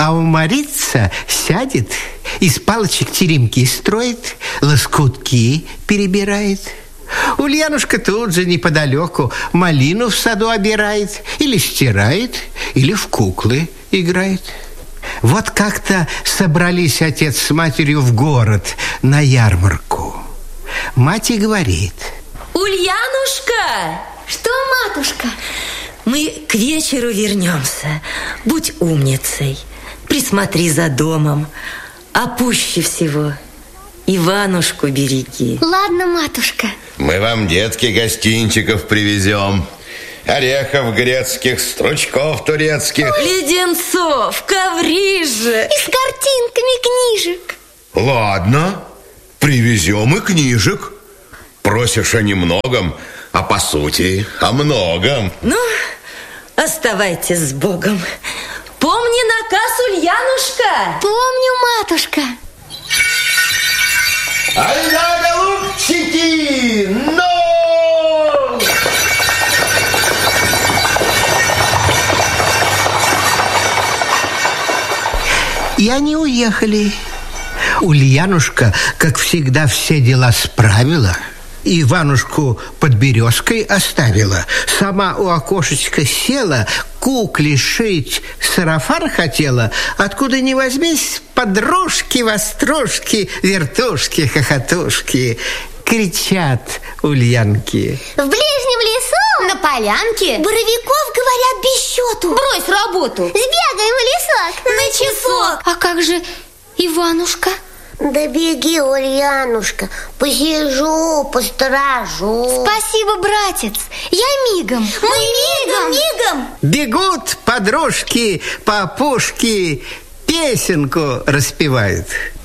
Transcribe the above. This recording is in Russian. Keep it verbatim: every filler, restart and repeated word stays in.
А уморится, сядет, из палочек теремки строит, лоскутки перебирает. Ульянушка тут же неподалеку малину в саду обирает, или стирает, или в куклы играет. Вот как-то собрались отец с матерью в город на ярмарку. Мать и говорит: Ульянушка! Что, матушка? Мы к вечеру вернемся. Будь умницей, присмотри за домом, а пуще всего Иванушку береги. Ладно, матушка. Мы вам, детки, гостинчиков привезем. Орехов грецких, стручков турецких. Леденцов, коврижек. И с картинками книжек. Ладно, привезем и книжек. Просишь о немногом, а по сути о многом. Ну, оставайтесь с Богом. Помни наказ, Ульянушка. Помню, матушка. Ай-да, голубчики! Ну! И они уехали. Ульянушка, как всегда, все дела справила. Иванушку под березкой оставила. Сама у окошечка села, кукле шить сарафан хотела. Откуда ни возьмись, подружки, вострушки, вертушки, хохотушки. Кричат ульянки: в ближнем лесу, на полянке, боровиков, говорят, без счету. Брось работу. Сбегаем в лесок на часок. А как же Иванушка? Да беги, Ульянушка, посижу, посторожу. Спасибо, братец, я мигом. Мы мигом, мигом. Бегут подружки по опушке, песенку распевают.